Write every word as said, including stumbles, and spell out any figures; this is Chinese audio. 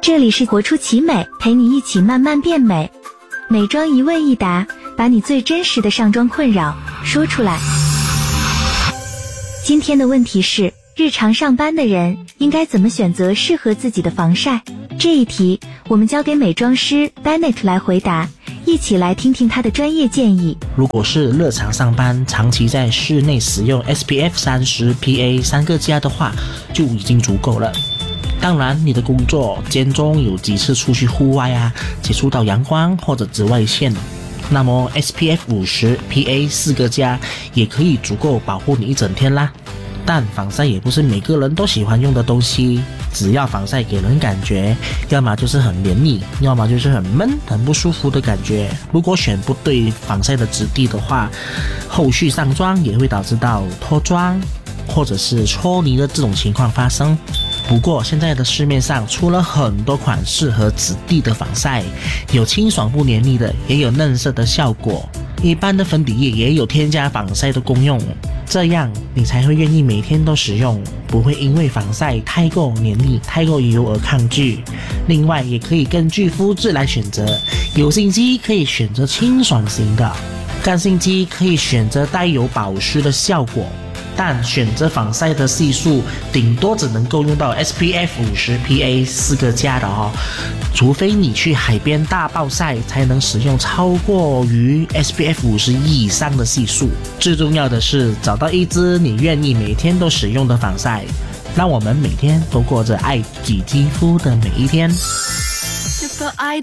这里是活出奇美，陪你一起慢慢变美。美妆一问一答，把你最真实的上妆困扰说出来。今天的问题是，日常上班的人应该怎么选择适合自己的防晒？这一题我们交给美妆师 Bennett 来回答，一起来听听他的专业建议。 如果是日常上班，长期在室内使用 S P F 三十 P A 三个加的话，就已经足够了。当然，你的工作间中有几次出去户外啊，接触到阳光或者紫外线，那么 S P F 五十 P A 四个加也可以足够保护你一整天啦。但防晒也不是每个人都喜欢用的东西，只要防晒给人感觉，要么就是很黏腻，要么就是很闷、很不舒服的感觉。如果选不对防晒的质地的话，后续上妆也会导致到脱妆或者是搓泥的这种情况发生。不过现在的市面上出了很多款适合质地的防晒，有清爽不黏腻的，也有嫩色的效果，一般的粉底液也有添加防晒的功用，这样你才会愿意每天都使用，不会因为防晒太过黏腻、太过油而抗拒。另外也可以根据肤质来选择，油性肌可以选择清爽型的，干性肌可以选择带有保湿的效果。但选择防晒的系数顶多只能够用到 S P F 五十 P A 四个加的哦，除非你去海边大暴晒，才能使用超过于 S P F 五十以上的系数。最重要的是找到一支你愿意每天都使用的防晒，让我们每天都过着爱自己肌肤的每一天。 Super Idol